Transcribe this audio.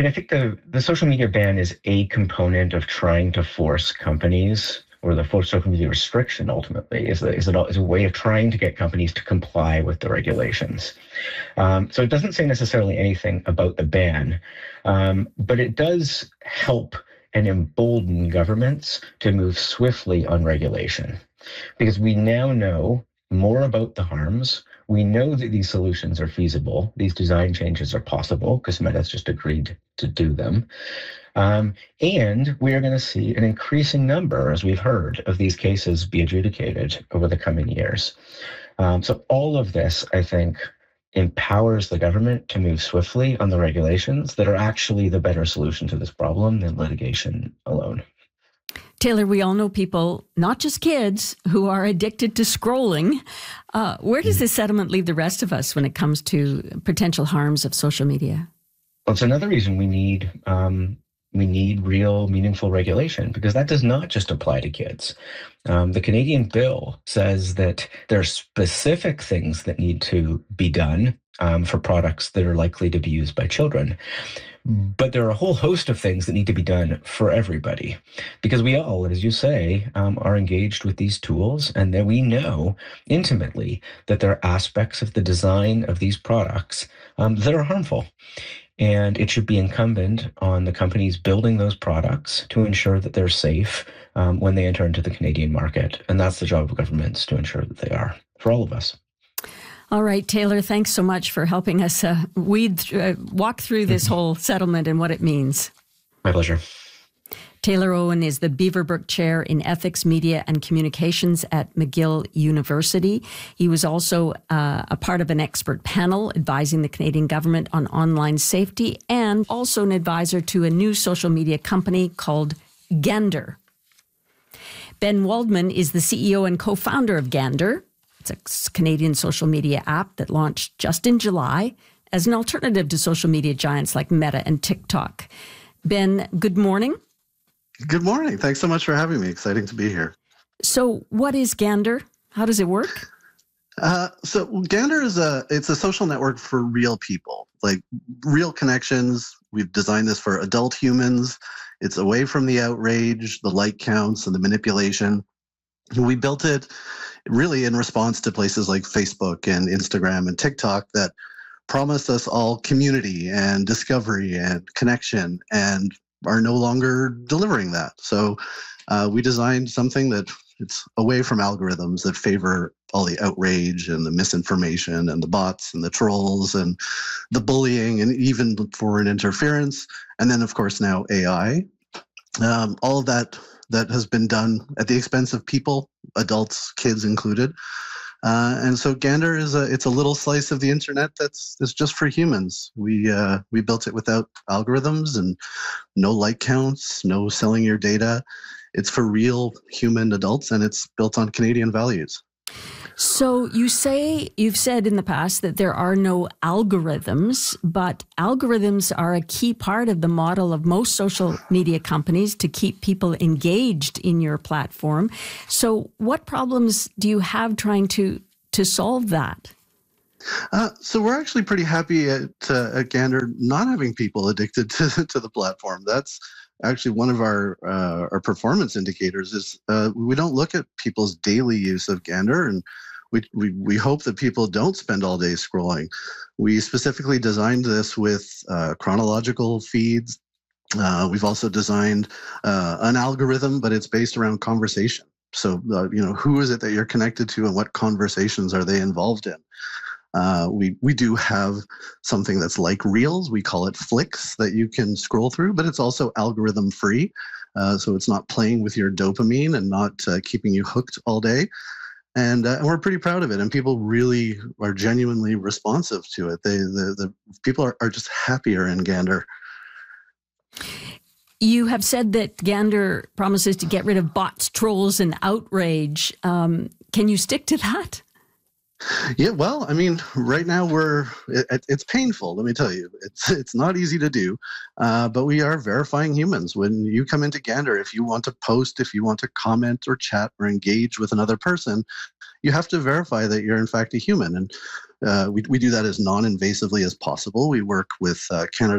mean, I think the social media ban is a component of trying to force companies, or the forced social media restriction ultimately is a way of trying to get companies to comply with the regulations. So it doesn't say necessarily anything about the ban, but it does help and embolden governments to move swiftly on regulation, because we now know more about the harms. We know that these solutions are feasible. These design changes are possible because Meta's just agreed to do them. And we are going to see an increasing number, as we've heard, of these cases be adjudicated over the coming years. So all of this, I think, empowers the government to move swiftly on the regulations that are actually the better solution to this problem than litigation alone. Taylor, we all know people, not just kids, who are addicted to scrolling. Where does this settlement leave the rest of us when it comes to potential harms of social media? Well, it's another reason we need real, meaningful regulation, because that does not just apply to kids. The Canadian bill says that there are specific things that need to be done for products that are likely to be used by children. But there are a whole host of things that need to be done for everybody, because we all, as you say, are engaged with these tools, and then we know intimately that there are aspects of the design of these products that are harmful. And it should be incumbent on the companies building those products to ensure that they're safe when they enter into the Canadian market. And that's the job of governments, to ensure that they are, for all of us. All right, Taylor, thanks so much for helping us walk through this whole settlement and what it means. My pleasure. Taylor Owen is the Beaverbrook Chair in Ethics, Media and Communications at McGill University. He was also a part of an expert panel advising the Canadian government on online safety, and also an advisor to a new social media company called Gander. Ben Waldman is the CEO and co-founder of Gander. It's a Canadian social media app that launched just in July as an alternative to social media giants like Meta and TikTok. Ben, good morning. Good morning. Thanks so much for having me. Exciting to be here. So what is Gander? How does it work? So Gander it's a social network for real people, like real connections. We've designed this for adult humans. It's away from the outrage, the like counts, and the manipulation. We built it really in response to places like Facebook and Instagram and TikTok that promised us all community and discovery and connection, and are no longer delivering that. So we designed something that it's away from algorithms that favor all the outrage and the misinformation and the bots and the trolls and the bullying and even foreign interference. And then, of course, now AI. All of that has been done at the expense of people, adults, kids included. And so Gander it's a little slice of the internet that's just for humans. We built it without algorithms and no like counts, no selling your data. It's for real human adults, and it's built on Canadian values. So you've said in the past that there are no algorithms, but algorithms are a key part of the model of most social media companies to keep people engaged in your platform. So what problems do you have trying to solve that? So we're actually pretty happy at Gander not having people addicted to the platform. That's actually one of our performance indicators is we don't look at people's daily use of Gander, and we hope that people don't spend all day scrolling. We specifically designed this with chronological feeds. We've also designed an algorithm, but it's based around conversation. So, who is it that you're connected to and what conversations are they involved in? We do have something that's like Reels. We call it Flicks that you can scroll through, but it's also algorithm free. So it's not playing with your dopamine and not keeping you hooked all day. And we're pretty proud of it. And people really are genuinely responsive to it. The people are just happier in Gander. You have said that Gander promises to get rid of bots, trolls, and outrage. Can you stick to that? Yeah, well, I mean, right now it's painful. Let me tell you, it's not easy to do, but we are verifying humans. When you come into Gander, if you want to post, if you want to comment or chat or engage with another person, you have to verify that you're in fact a human. And we do that as non-invasively as possible. We work with Canada